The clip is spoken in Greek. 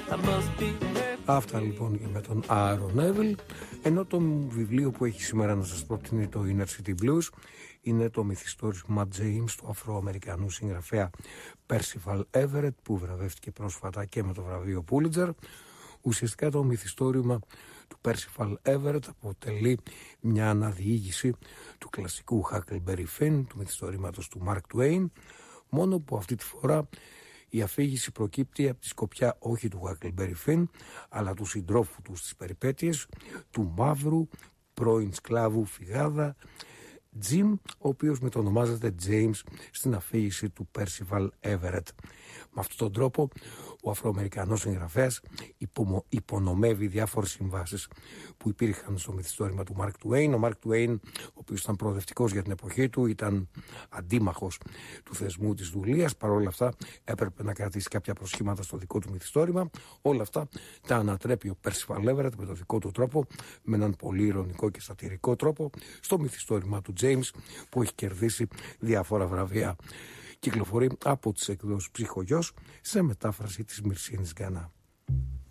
Αυτά λοιπόν με τον Aaron Neville. Ενώ το βιβλίο που έχει σήμερα να σας προτείνει το Inner City Blues είναι το μυθιστόρημα James του Αφροαμερικανού συγγραφέα Percival Everett, που βραβεύτηκε πρόσφατα και με το βραβείο Pulitzer. Ουσιαστικά το μυθιστόρημα του Percival Everett αποτελεί μια αναδιήγηση του κλασικού Huckleberry Finn, του μυθιστορήματος του Mark Twain, μόνο που αυτή τη φορά η αφήγηση προκύπτει από τη σκοπιά όχι του Huckleberry Finn, αλλά του συντρόφου του στις περιπέτειες, του μαύρου πρώην σκλάβου φυγάδα Jim, ο οποίος μετονομάζεται James στην αφήγηση του Percival Everett. Με αυτόν τον τρόπο ο Αφροαμερικανός συγγραφέας υπονομεύει διάφορες συμβάσεις που υπήρχαν στο μυθιστόρημα του Mark Twain. Ο Mark Twain, ο οποίος ήταν προοδευτικός για την εποχή του, ήταν αντίμαχος του θεσμού της δουλείας. Παρ' όλα αυτά έπρεπε να κρατήσει κάποια προσχήματα στο δικό του μυθιστόρημα. Όλα αυτά τα ανατρέπει ο Percival Everett με τον δικό του τρόπο, με έναν πολύ ειρωνικό και σατυρικό τρόπο, στο μυθιστόρημα του James, που έχει κερδίσει διάφορα βραβεία. Κυκλοφορεί από τις εκδόσεις Ψυχογιός σε μετάφραση της Μυρσίνης Γκανά.